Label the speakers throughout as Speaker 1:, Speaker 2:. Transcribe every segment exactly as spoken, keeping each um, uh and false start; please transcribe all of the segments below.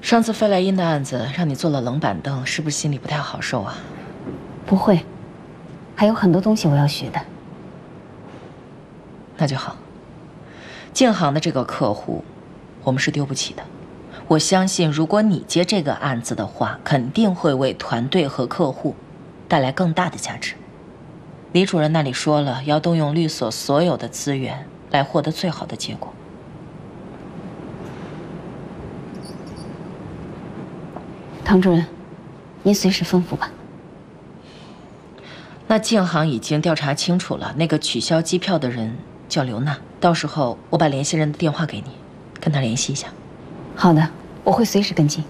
Speaker 1: 上次费莱因的案子让你坐了冷板凳，是不是心里不太好受啊？
Speaker 2: 不会，还有很多东西我要学的。
Speaker 1: 那就好。静航的这个客户，我们是丢不起的。我相信，如果你接这个案子的话，肯定会为团队和客户带来更大的价值。李主任那里说了，要动用律所所有的资源来获得最好的结果。
Speaker 2: 唐主任，您随时吩咐吧。
Speaker 1: 那静航已经调查清楚了，那个取消机票的人叫刘娜，到时候我把联系人的电话给你，跟他联系一下。
Speaker 2: 好的，我会随时跟进。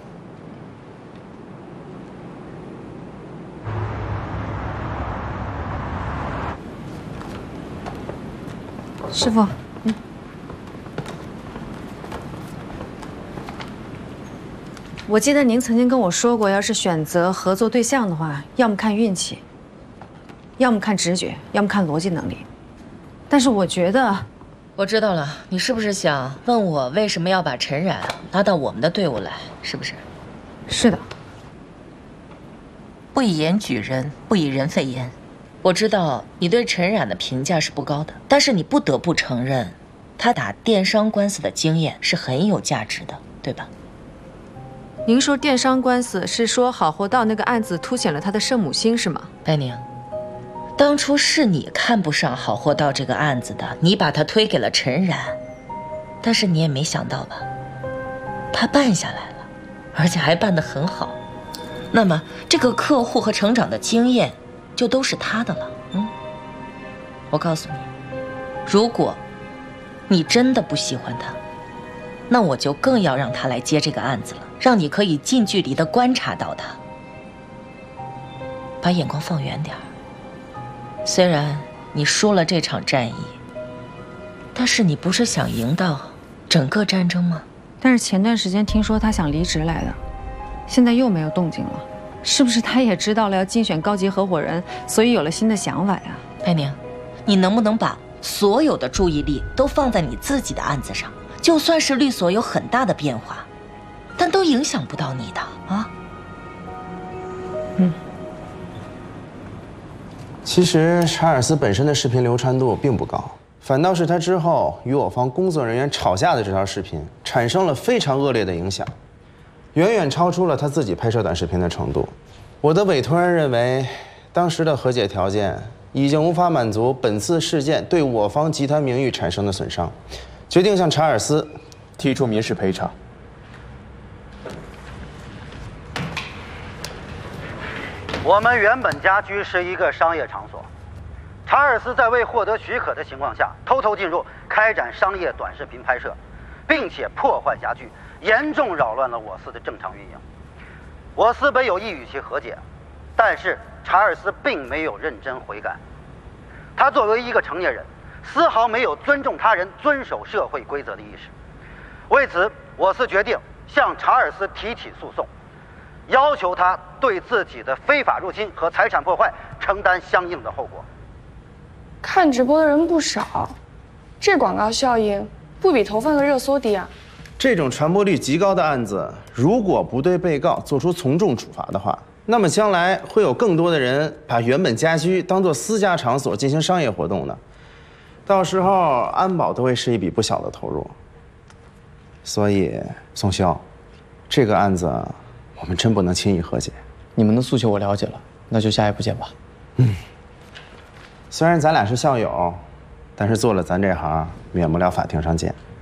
Speaker 3: 师傅，嗯，我记得您曾经跟我说过，要是选择合作对象的话，要么看运气，要么看直觉，要么看逻辑能力。但是我觉得，
Speaker 1: 我知道了，你是不是想问我为什么要把陈冉拉到我们的队伍来？是不是？
Speaker 3: 是的。
Speaker 1: 不以言举人，不以人废言。我知道你对陈冉的评价是不高的，但是你不得不承认，他打电商官司的经验是很有价值的，对吧？
Speaker 3: 您说电商官司是说好货道那个案子凸显了他的圣母心是吗？
Speaker 1: 白宁，当初是你看不上好货道这个案子的，你把他推给了陈冉，但是你也没想到吧，他办下来了，而且还办得很好。那么这个客户和成长的经验就都是他的了。嗯，我告诉你，如果你真的不喜欢他，那我就更要让他来接这个案子了，让你可以近距离地观察到他，把眼光放远点儿。虽然你输了这场战役，但是你不是想赢到整个战争吗？
Speaker 3: 但是前段时间听说他想离职来的，现在又没有动静了，是不是他也知道了要竞选高级合伙人，所以有了新的想法呀？
Speaker 1: 白宁，你能不能把所有的注意力都放在你自己的案子上？就算是律所有很大的变化，但都影响不到你的啊。
Speaker 3: 嗯。
Speaker 4: 其实查尔斯本身的视频流传度并不高，反倒是他之后与我方工作人员吵架的这条视频产生了非常恶劣的影响，远远超出了他自己拍摄短视频的程度。我的委托人认为，当时的和解条件已经无法满足本次事件对我方集团名誉产生的损伤，决定向查尔斯提出民事赔偿。
Speaker 5: 我们原本家居是一个商业场所，查尔斯在未获得许可的情况下偷偷进入，开展商业短视频拍摄，并且破坏家具，严重扰乱了我司的正常运营。我司本有意与其和解，但是查尔斯并没有认真悔改。他作为一个成年人，丝毫没有尊重他人、遵守社会规则的意识。为此，我司决定向查尔斯提起诉讼，要求他对自己的非法入侵和财产破坏承担相应的后果。
Speaker 6: 看直播的人不少，这广告效应不比投放个热搜低啊。
Speaker 4: 这种传播率极高的案子，如果不对被告做出从重处罚的话，那么将来会有更多的人把原本家居当作私家场所进行商业活动的，到时候安保都会是一笔不小的投入。所以，宋潇，这个案子我们真不能轻易和解。
Speaker 7: 你们的诉求我了解了，那就下一步见吧。
Speaker 4: 嗯，虽然咱俩是校友，但是做了咱这行，免不了法庭上见。